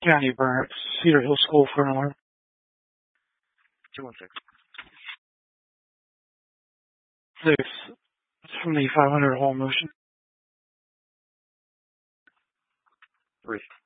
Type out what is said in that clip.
County Barracks, Cedar Hill School for an alarm. 216. 6. It's from the 500 Hall motion. 3.